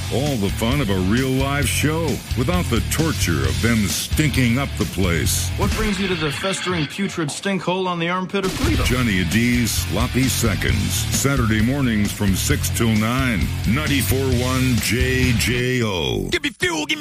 All the fun of a real live show without the torture of them stinking up the place. What brings you to the festering putrid stink hole on the armpit of Toledo? Johnny D's Sloppy Seconds. Saturday mornings from 6 till 9. 94.1 JJO. Give me fuel, give me